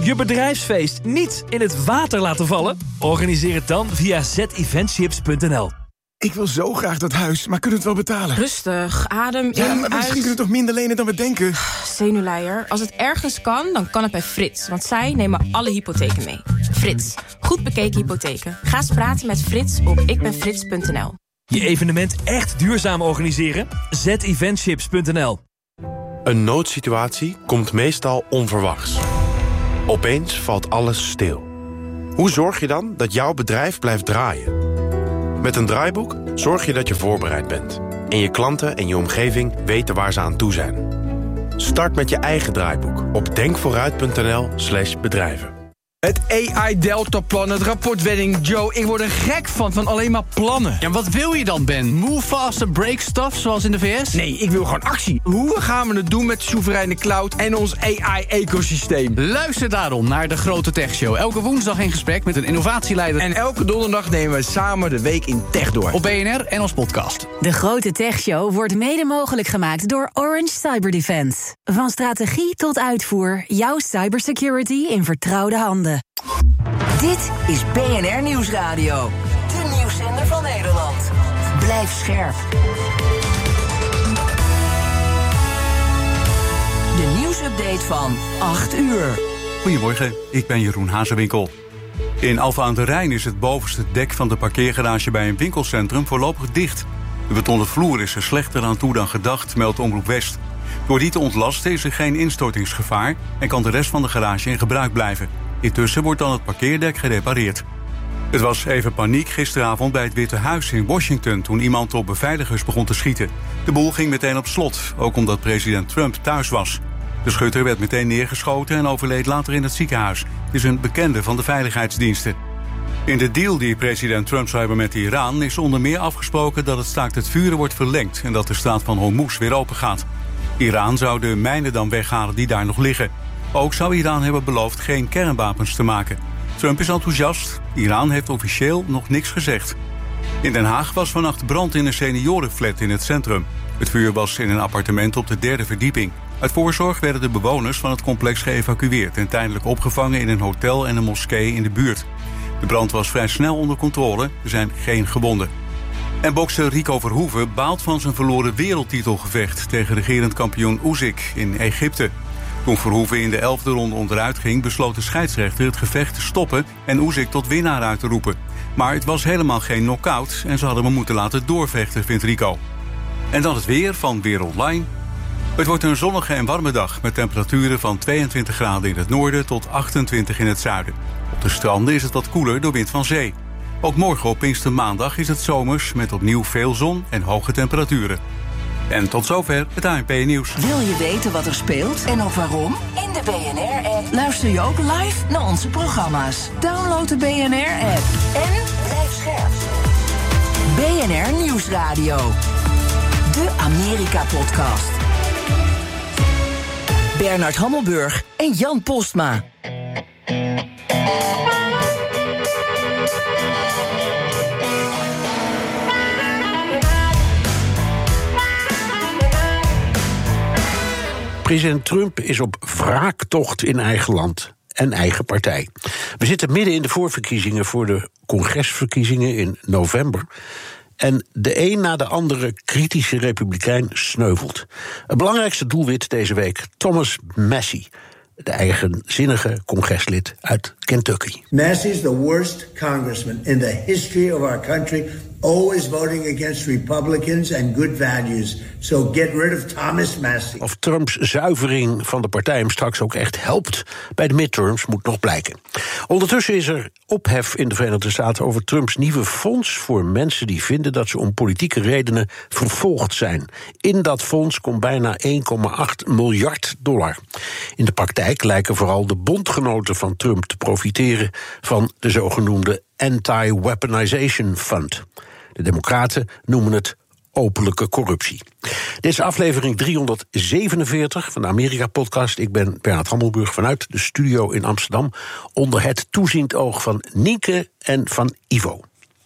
Je bedrijfsfeest niet in het water laten vallen? Organiseer het dan via zeventships.nl. Ik wil zo graag dat huis, maar kunnen we het wel betalen? Rustig, adem in, Ja, maar uit. misschien kunnen we toch minder lenen dan we denken? Zenuwleier. Als het ergens kan, dan kan het bij Frits. Want zij nemen alle hypotheken mee. Frits. Goed bekeken hypotheken. Ga eens praten met Frits op ikbenfrits.nl. Je evenement echt duurzaam organiseren? zeventships.nl. Een noodsituatie komt meestal onverwachts. Opeens valt alles stil. Hoe zorg je dan dat jouw bedrijf blijft draaien? Met een draaiboek zorg je dat je voorbereid bent. En je klanten en je omgeving weten waar ze aan toe zijn. Start met je eigen draaiboek op denkvooruit.nl/bedrijven. Het AI-deltaplan, het rapportwedding, Joe. Ik word er gek van alleen maar plannen. Ja, wat wil je dan, Ben? Move fast and break stuff, zoals in de VS? Nee, ik wil gewoon actie. Hoe gaan we het doen met soevereine cloud en ons AI-ecosysteem? Luister daarom naar De Grote Tech Show. Elke woensdag in gesprek met een innovatieleider. En elke donderdag nemen we samen de week in tech door. Op BNR en als podcast. De Grote Tech Show wordt mede mogelijk gemaakt door Orange Cyber Defense. Van strategie tot uitvoer, jouw cybersecurity in vertrouwde handen. Dit is BNR Nieuwsradio. De nieuwszender van Nederland. Blijf scherp. De nieuwsupdate van 8 uur. Goedemorgen, ik ben Jeroen Hazewinkel. In Alphen aan de Rijn is het bovenste dek van de parkeergarage bij een winkelcentrum voorlopig dicht. De betonnen vloer is er slechter aan toe dan gedacht, meldt Omroep West. Door die te ontlasten is er geen instortingsgevaar en kan de rest van de garage in gebruik blijven. Intussen wordt dan het parkeerdek gerepareerd. Het was even paniek gisteravond bij het Witte Huis in Washington toen iemand op beveiligers begon te schieten. De boel ging meteen op slot, ook omdat president Trump thuis was. De schutter werd meteen neergeschoten en overleed later in het ziekenhuis. Het is een bekende van de veiligheidsdiensten. In de deal die president Trump zou hebben met Iran is onder meer afgesproken dat het staakt het vuren wordt verlengd en dat de straat van Hormuz weer open gaat. Iran zou de mijnen dan weghalen die daar nog liggen. Ook zou Iran hebben beloofd geen kernwapens te maken. Trump is enthousiast. Iran heeft officieel nog niks gezegd. In Den Haag was vannacht brand in een seniorenflat in het centrum. Het vuur was in een appartement op de 3e verdieping. Uit voorzorg werden de bewoners van het complex geëvacueerd en tijdelijk opgevangen in een hotel en een moskee in de buurt. De brand was vrij snel onder controle. Er zijn geen gewonden. En bokser Rico Verhoeven baalt van zijn verloren wereldtitelgevecht tegen regerend kampioen Usyk in Egypte. Toen Verhoeven in de 11e ronde onderuit ging, besloot de scheidsrechter het gevecht te stoppen en Usyk tot winnaar uit te roepen. Maar het was helemaal geen knock-out en ze hadden hem moeten laten doorvechten, vindt Rico. En dan het weer van Weer Online. Het wordt een zonnige en warme dag met temperaturen van 22 graden in het noorden tot 28 in het zuiden. Op de stranden is het wat koeler door wind van zee. Ook morgen op Pinkstermaandag is het zomers met opnieuw veel zon en hoge temperaturen. En tot zover het ANP-nieuws. Wil je weten wat er speelt en ook waarom? In de BNR-app luister je ook live naar onze programma's. Download de BNR-app en blijf scherp. BNR Nieuwsradio. De Amerika-podcast. Bernard Hammelburg en Jan Postma. President Trump is op wraaktocht in eigen land en eigen partij. We zitten midden in de voorverkiezingen voor de congresverkiezingen in november. En de een na de andere kritische republikein sneuvelt. Het belangrijkste doelwit deze week, Thomas Massie, de eigenzinnige congreslid uit Kentucky. Massie is the worst congressman in the history of our country, always voting against Republicans and good values. So get rid of Thomas Massie. Of Trumps zuivering van de partij hem straks ook echt helpt bij de midterms moet nog blijken. Ondertussen is er ophef in de Verenigde Staten over Trumps nieuwe fonds voor mensen die vinden dat ze om politieke redenen vervolgd zijn. In dat fonds komt bijna $1,8 miljard. In de praktijk lijken vooral de bondgenoten van Trump te profiteren van de zogenoemde Anti-Weaponization Fund. De Democraten noemen het openlijke corruptie. Dit is aflevering 347 van de Amerika-podcast. Ik ben Bernard Hammelburg vanuit de studio in Amsterdam, onder het toeziend oog van Nienke en van Ivo.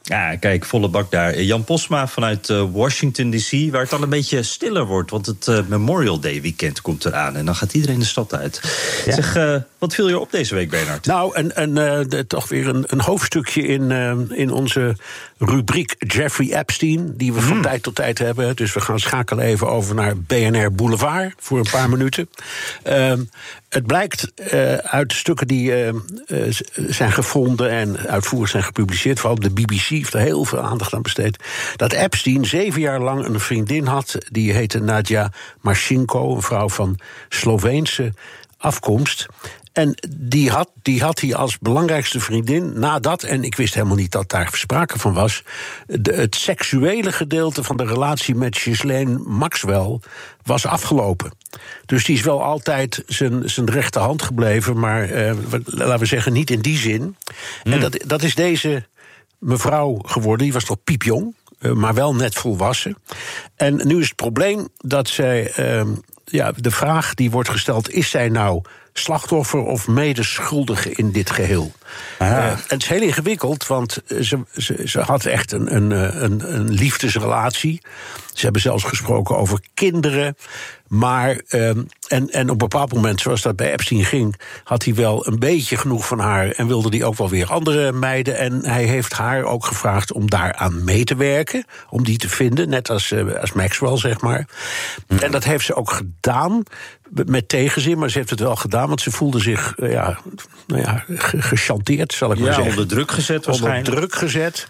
Ja, kijk, volle bak daar. Jan Posma vanuit Washington D.C., waar het dan een beetje stiller wordt. Want het Memorial Day weekend komt eraan. En dan gaat iedereen de stad uit. Ja. Zeg, wat viel je op deze week, Bernard? Nou, toch weer een hoofdstukje in onze rubriek Jeffrey Epstein, die we van tijd tot tijd hebben. Dus we gaan schakelen even over naar BNR Boulevard voor een paar minuten. Het blijkt uit stukken die zijn gevonden en uitvoerig zijn gepubliceerd, vooral de BBC heeft er heel veel aandacht aan besteed, dat Epstein 7 jaar lang een vriendin had, die heette Nadja Marchenko, een vrouw van Sloveense afkomst. En die had hij als belangrijkste vriendin nadat, en ik wist helemaal niet dat daar sprake van was, het seksuele gedeelte van de relatie met Ghislaine Maxwell was afgelopen. Dus die is wel altijd zijn rechterhand gebleven, maar laten we zeggen niet in die zin. En dat is deze mevrouw geworden, die was nog piepjong, maar wel net volwassen. En nu is het probleem dat zij, de vraag die wordt gesteld, is zij nou slachtoffer of medeschuldige in dit geheel? Het is heel ingewikkeld, want ze had echt een liefdesrelatie. Ze hebben zelfs gesproken over kinderen. Maar, en op een bepaald moment, zoals dat bij Epstein ging, had hij wel een beetje genoeg van haar en wilde hij ook wel weer andere meiden. En hij heeft haar ook gevraagd om daaraan mee te werken, om die te vinden, net als Maxwell, zeg maar. En dat heeft ze ook gedaan, met tegenzin, maar ze heeft het wel gedaan, want ze voelde zich gechanteerd, zal ik maar zeggen. Onder druk gezet waarschijnlijk. Onder druk gezet.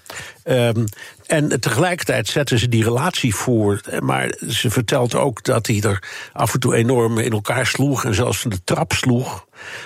En tegelijkertijd zetten ze die relatie voor. Maar ze vertelt ook dat hij er af en toe enorm in elkaar sloeg en zelfs van de trap sloeg.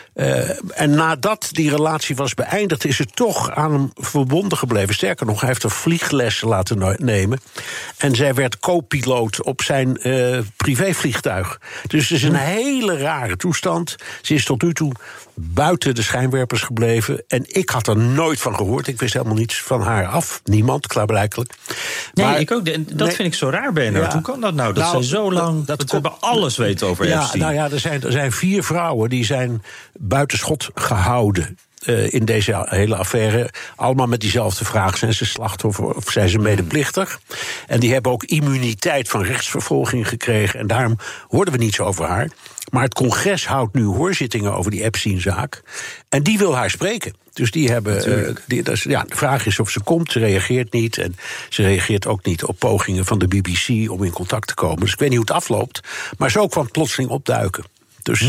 En nadat die relatie was beëindigd, is ze toch aan hem verbonden gebleven. Sterker nog, hij heeft er vlieglessen laten nemen. En zij werd co-piloot op zijn privévliegtuig. Dus het is een hele rare toestand. Ze is tot nu toe buiten de schijnwerpers gebleven. En ik had er nooit van gehoord. Ik wist helemaal niets van haar af. Niemand, klaarblijkelijk. Nee, maar ik ook. Dat vind ik zo raar, Bernard. Ja. Hoe kan dat nou? Dat zij zo lang... we hebben alles weten over Epstein. Nou ja, er zijn 4 vrouwen die zijn buitenschot gehouden in deze hele affaire. Allemaal met diezelfde vraag. Zijn ze slachtoffer of zijn ze medeplichtig? En die hebben ook immuniteit van rechtsvervolging gekregen. En daarom hoorden we niets over haar. Maar het congres houdt nu hoorzittingen over die Epstein-zaak. En die wil haar spreken. Dus die hebben. De vraag is of ze komt. Ze reageert niet. En ze reageert ook niet op pogingen van de BBC om in contact te komen. Dus ik weet niet hoe het afloopt. Maar zo kwam het plotseling opduiken. Dus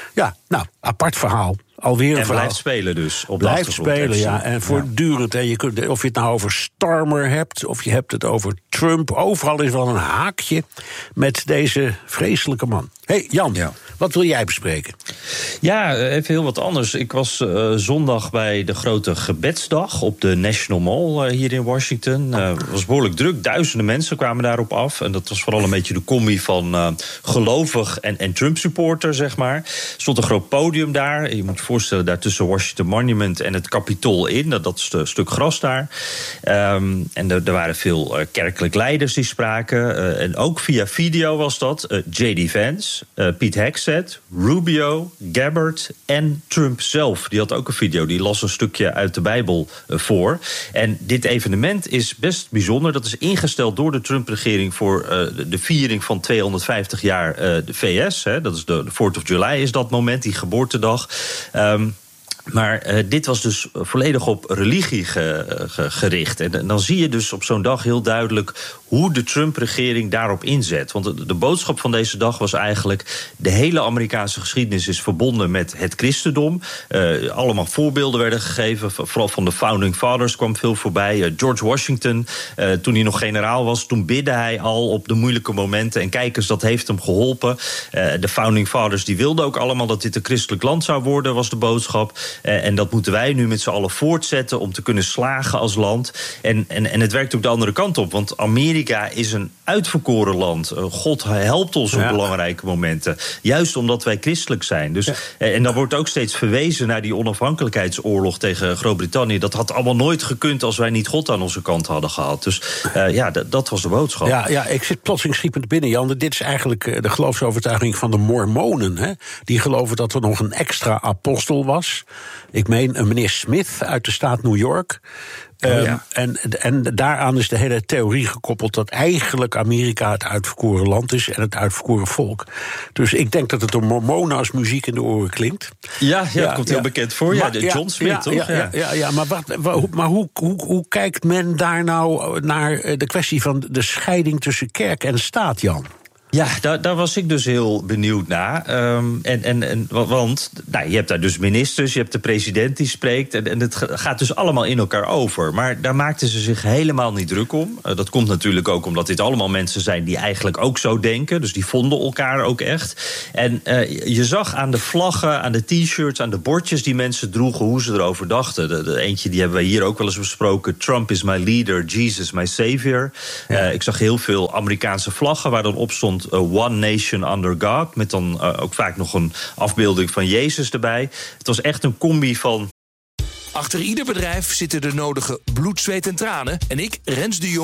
apart verhaal. Alweer en blijft spelen dus. Blijft spelen, ja. En voortdurend. En je kunt, of je het nou over Starmer hebt, of je hebt het over Trump. Overal is wel een haakje met deze vreselijke man. Hey Jan, wat wil jij bespreken? Ja, even heel wat anders. Ik was zondag bij de grote gebedsdag op de National Mall hier in Washington. Het was behoorlijk druk. Duizenden mensen kwamen daarop af. En dat was vooral een beetje de combi van gelovig en Trump-supporter, zeg maar. Er stond een groot podium daar. Je moet je voorstellen, daar tussen Washington Monument en het Capitool in. Dat is een stuk gras daar. En er waren veel kerkelijk leiders die spraken. En ook via video was dat. J.D. Vance, Pete Hegseth, Rubio, Gabbard en Trump zelf. Die had ook een video, die las een stukje uit de Bijbel voor. En dit evenement is best bijzonder. Dat is ingesteld door de Trump-regering voor de viering van 250 jaar de VS. Dat is de 4th of July is dat moment, die geboortedag. Maar dit was dus volledig op religie gericht. En dan zie je dus op zo'n dag heel duidelijk hoe de Trump-regering daarop inzet. Want de boodschap van deze dag was eigenlijk: de hele Amerikaanse geschiedenis is verbonden met het christendom. Allemaal voorbeelden werden gegeven. Vooral van de Founding Fathers kwam veel voorbij. George Washington, toen hij nog generaal was, toen bidde hij al op de moeilijke momenten. En kijk eens, dat heeft hem geholpen. De Founding Fathers die wilden ook allemaal dat dit een christelijk land zou worden, was de boodschap. En dat moeten wij nu met z'n allen voortzetten om te kunnen slagen als land. En het werkt ook de andere kant op. Want Amerika is een uitverkoren land. God helpt ons op belangrijke momenten. Juist omdat wij christelijk zijn. Dus, en dan wordt ook steeds verwezen naar die onafhankelijkheidsoorlog tegen Groot-Brittannië. Dat had allemaal nooit gekund als wij niet God aan onze kant hadden gehad. Dus dat was de boodschap. Ja, ik zit plotseling schiepend binnen, Jan. Dit is eigenlijk de geloofsovertuiging van de Mormonen. Hè? Die geloven dat er nog een extra apostel was. Ik meen een meneer Smith uit de staat New York. En daaraan is de hele theorie gekoppeld dat eigenlijk Amerika het uitverkoren land is en het uitverkoren volk. Dus ik denk dat het de Mormonen als muziek in de oren klinkt. Ja, dat komt heel bekend voor. Ja, John Smith, toch? Ja, maar hoe kijkt men daar nou naar de kwestie van de scheiding tussen kerk en staat, Jan? Ja, daar was ik dus heel benieuwd naar. Want je hebt daar dus ministers, je hebt de president die spreekt. En het gaat dus allemaal in elkaar over. Maar daar maakten ze zich helemaal niet druk om. Dat komt natuurlijk ook omdat dit allemaal mensen zijn die eigenlijk ook zo denken. Dus die vonden elkaar ook echt. En je zag aan de vlaggen, aan de t-shirts, aan de bordjes die mensen droegen hoe ze erover dachten. De eentje die hebben wij hier ook wel eens besproken. Trump is my leader, Jesus my savior. Ik zag heel veel Amerikaanse vlaggen waar dan op stond One Nation Under God, met dan ook vaak nog een afbeelding van Jezus erbij. Het was echt een combi van... Achter ieder bedrijf zitten de nodige bloed, zweet en tranen. En ik, Rens de Jong,